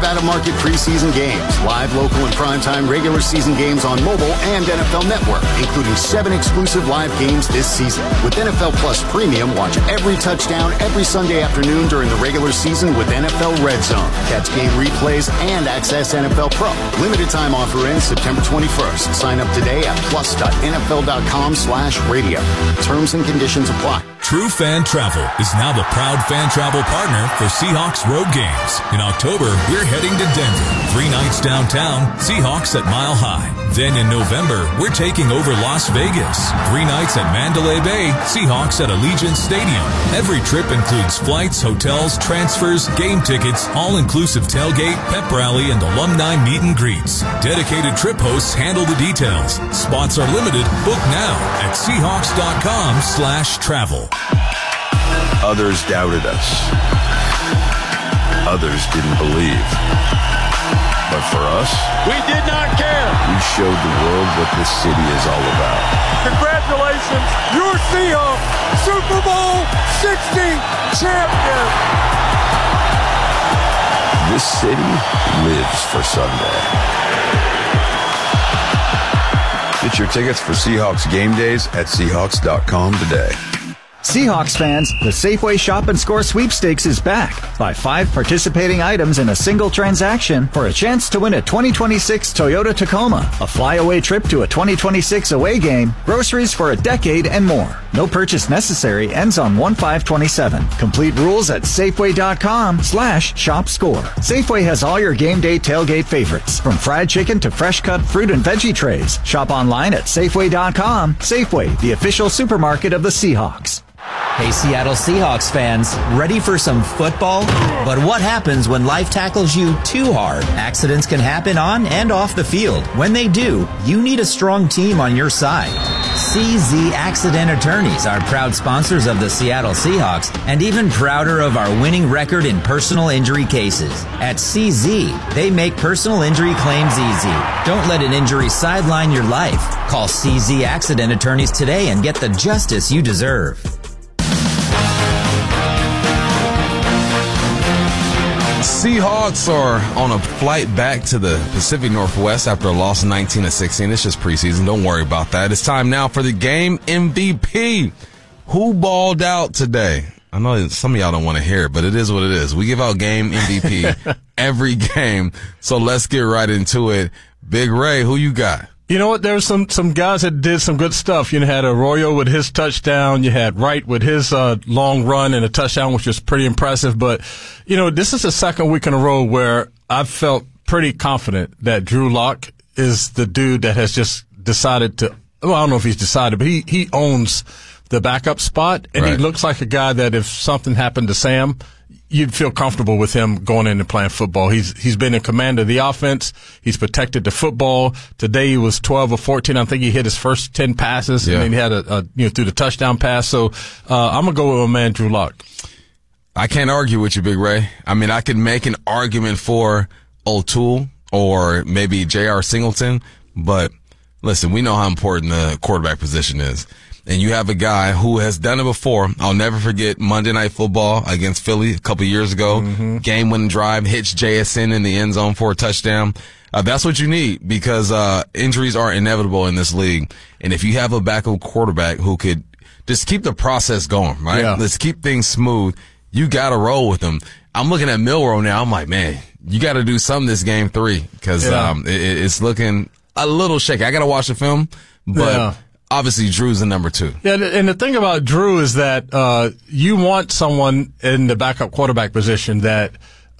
out-of-market preseason games, live, local, and primetime regular season games on mobile and NFL Network, including 7 exclusive live games this season. With NFL Plus Premium, watch every touchdown every Sunday afternoon during the regular season with NFL Red Zone. Catch game replays and access NFL Pro. Limited time offer ends September 21st. Sign up today at plus.nfl.com/radio. Terms and conditions apply. True Fan Travel is now the proud fan travel partner for Seahawks road games. In October, we're heading to Denver. 3 nights downtown, Seahawks at Mile High. Then in November, we're taking over Las Vegas. 3 nights at Mandalay Bay, Seahawks at Allegiant Stadium. Every trip includes flights, hotels, transfers, game tickets, all-inclusive tailgate, pep rally, and alumni meet and greets. Dedicated trip hosts handle the details. Spots are limited. Book now at Seahawks.com/travel. Others doubted us. Others didn't believe. But for us, we did not care. We showed the world what this city is all about. Congratulations, your Seahawks, Super Bowl 60 champion. This city lives for Sunday. Get your tickets for Seahawks game days at Seahawks.com today. Seahawks fans, the Safeway Shop and Score sweepstakes is back. Buy 5 participating items in a single transaction for a chance to win a 2026 Toyota Tacoma, a flyaway trip to a 2026 away game, groceries for a decade, and more. No purchase necessary. Ends on 1/5/27. Complete rules at Safeway.com/shopscore. Safeway has all your game day tailgate favorites, from fried chicken to fresh cut fruit and veggie trays. Shop online at Safeway.com. Safeway, the official supermarket of the Seahawks. Hey, Seattle Seahawks fans, ready for some football? But what happens when life tackles you too hard? Accidents can happen on and off the field. When they do, you need a strong team on your side. CZ Accident Attorneys are proud sponsors of the Seattle Seahawks and even prouder of our winning record in personal injury cases. At CZ, they make personal injury claims easy. Don't let an injury sideline your life. Call CZ Accident Attorneys today and get the justice you deserve. Seahawks are on a flight back to the Pacific Northwest after a loss of 19-16. It's just preseason. Don't worry about that. It's time now for the game MVP. Who balled out today? I know some of y'all don't want to hear it, but it is what it is. We give out game MVP every game. So let's get right into it. Big Ray, who you got? You know what? There's some guys that did some good stuff. You had Arroyo with his touchdown. You had Wright with his long run and a touchdown, which was pretty impressive. But, this is the second week in a row where I've felt pretty confident that Drew Lock is the dude that has just decided to – well, I don't know if he's decided, but he owns the backup spot. And He looks like a guy that if something happened to Sam – you'd feel comfortable with him going in and playing football. He's been in command of the offense. He's protected the football. Today he was 12 of 14. I think he hit his first 10 passes, and then he had through the touchdown pass. So I'm gonna go with my man Drew Lock. I can't argue with you, Big Ray. I mean, I could make an argument for O'Toole or maybe J.R. Singleton, but listen, we know how important the quarterback position is. And you have a guy who has done it before. I'll never forget Monday Night Football against Philly a couple years ago. Mm-hmm. Game-winning drive, hits JSN in the end zone for a touchdown. That's what you need because injuries are inevitable in this league. And if you have a backup quarterback who could just keep the process going, right? Yeah. Let's keep things smooth. You got to roll with them. I'm looking at Milroe now. I'm like, man, you got to do something this game 3 because it's looking a little shaky. I got to watch the film, but obviously Drew's the number 2. Yeah, and the thing about Drew is that you want someone in the backup quarterback position that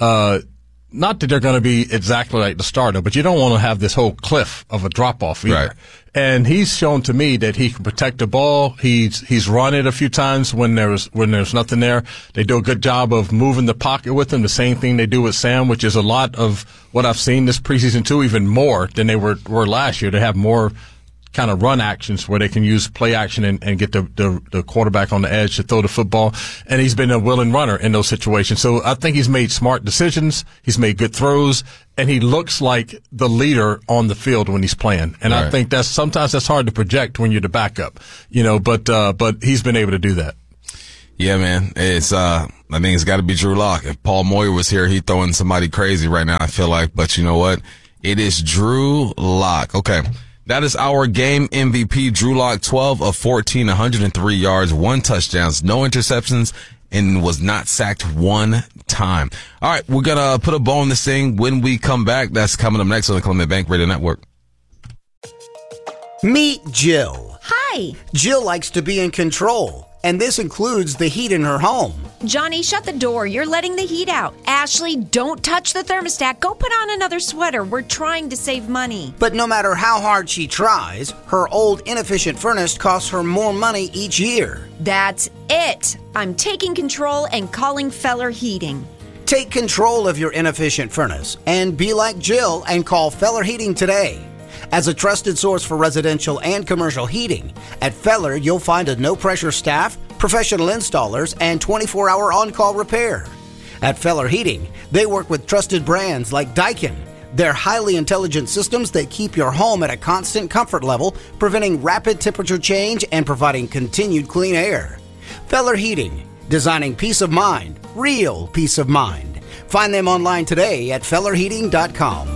not that they're going to be exactly like the starter, but you don't want to have this whole cliff of a drop-off either. Right. And he's shown to me that he can protect the ball. He's run it a few times when there's nothing there. They do a good job of moving the pocket with him, the same thing they do with Sam, which is a lot of what I've seen this preseason too, even more than they were last year. They have more kind of run actions where they can use play action and get the quarterback on the edge to throw the football. And he's been a willing runner in those situations. So I think he's made smart decisions. He's made good throws, and he looks like the leader on the field when he's playing. And I think sometimes that's hard to project when you're the backup, but he's been able to do that. Yeah, man. It's, I think it's got to be Drew Lock. If Paul Moyer was here, he'd throw in somebody crazy right now, I feel like. But you know what? It is Drew Lock. Okay. That is our game MVP, Drew Lock, 12 of 14, 103 yards, 1 touchdown, no interceptions, and was not sacked one time. All right, we're going to put a bow on this thing when we come back. That's coming up next on the Columbia Bank Radio Network. Meet Jill. Hi. Jill likes to be in control, and this includes the heat in her home. Johnny, shut the door. You're letting the heat out. Ashley, don't touch the thermostat. Go put on another sweater. We're trying to save money. But no matter how hard she tries, her old inefficient furnace costs her more money each year. That's it. I'm taking control and calling Feller Heating. Take control of your inefficient furnace and be like Jill and call Feller Heating today. As a trusted source for residential and commercial heating, at Feller you'll find a no-pressure staff, professional installers, and 24-hour on-call repair. At Feller Heating, they work with trusted brands like Daikin. They're highly intelligent systems that keep your home at a constant comfort level, preventing rapid temperature change and providing continued clean air. Feller Heating, designing peace of mind, real peace of mind. Find them online today at fellerheating.com.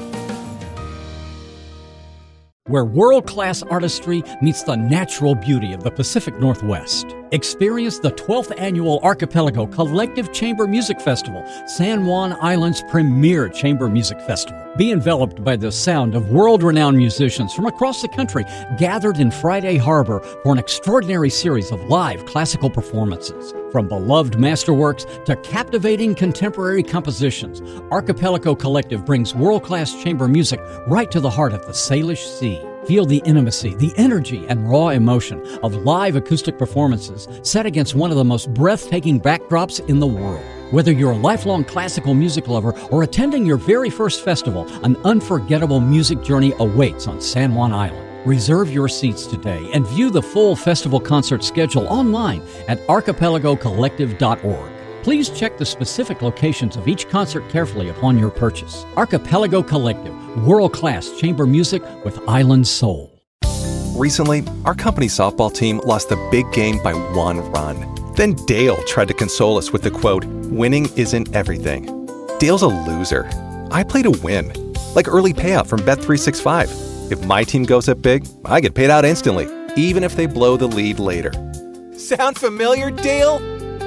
Where world-class artistry meets the natural beauty of the Pacific Northwest. Experience the 12th Annual Archipelago Collective Chamber Music Festival, San Juan Island's premier chamber music festival. Be enveloped by the sound of world-renowned musicians from across the country gathered in Friday Harbor for an extraordinary series of live classical performances. From beloved masterworks to captivating contemporary compositions, Archipelago Collective brings world-class chamber music right to the heart of the Salish Sea. Feel the intimacy, the energy, and raw emotion of live acoustic performances set against one of the most breathtaking backdrops in the world. Whether you're a lifelong classical music lover or attending your very first festival, an unforgettable music journey awaits on San Juan Island. Reserve your seats today and view the full festival concert schedule online at archipelagocollective.org. Please check the specific locations of each concert carefully upon your purchase. Archipelago Collective, world-class chamber music with island soul. Recently, our company's softball team lost the big game by 1 run. Then Dale tried to console us with the quote, "Winning isn't everything." Dale's a loser. I play to win, like early payout from Bet365. If my team goes up big, I get paid out instantly, even if they blow the lead later. Sound familiar, Dale?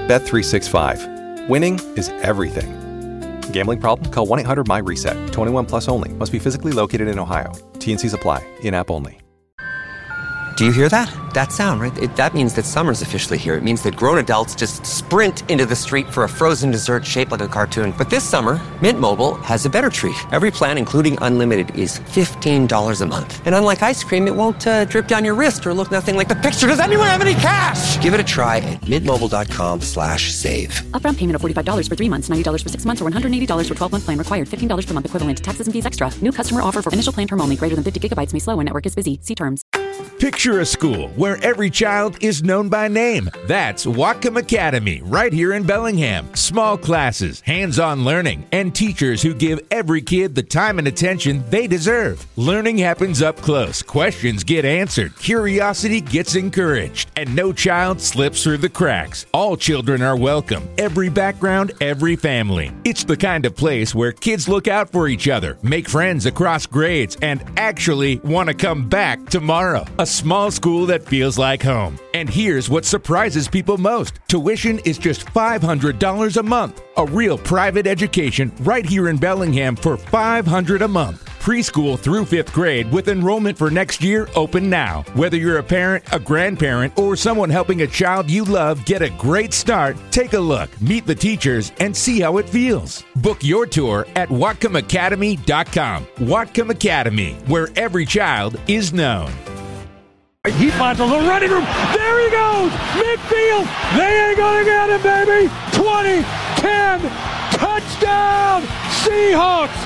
Bet365. Winning is everything. Gambling problem? Call 1-800-MY-RESET. 21 plus only. Must be physically located in Ohio. T&Cs apply. In-app only. Do you hear that? That sound, right? That means that summer's officially here. It means that grown adults just sprint into the street for a frozen dessert shaped like a cartoon. But this summer, Mint Mobile has a better treat. Every plan, including unlimited, is $15 a month. And unlike ice cream, it won't drip down your wrist or look nothing like the picture. Does anyone have any cash? Give it a try at mintmobile.com/save. Upfront payment of $45 for 3 months, $90 for 6 months, or $180 for 12-month plan required. $15 per month equivalent. Taxes and fees extra. New customer offer for initial plan term only. Greater than 50 gigabytes may slow when network is busy. See terms. Picture a school where every child is known by name. That's Whatcom Academy, right here in Bellingham. Small classes, hands-on learning, and teachers who give every kid the time and attention they deserve. Learning happens up close. Questions get answered. Curiosity gets encouraged. And no child slips through the cracks. All children are welcome. Every background, every family. It's the kind of place where kids look out for each other, make friends across grades, and actually want to come back tomorrow. A small school that feels like home. And here's what surprises people most. Tuition is just $500 a month. A real private education right here in Bellingham for $500 a month. Preschool through 5th grade with enrollment for next year open now. Whether you're a parent, a grandparent, or someone helping a child you love get a great start, take a look, meet the teachers, and see how it feels. Book your tour at WhatcomAcademy.com. Whatcom Academy, where every child is known. He finds a little running room. There he goes. Midfield. They ain't going to get him, baby. 20, 10, touchdown. Seahawks.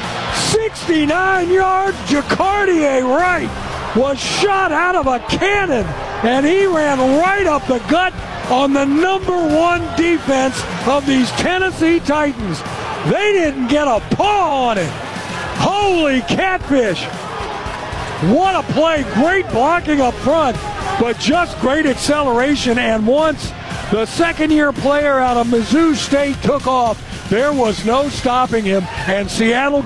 69 yards. Jacardier Wright was shot out of a cannon, and he ran right up the gut on the number 1 defense of these Tennessee Titans. They didn't get a paw on it. Holy catfish. What a play. Great blocking up front, but just great acceleration. And once The second-year player out of Mizzou State took off. There was no stopping him, and Seattle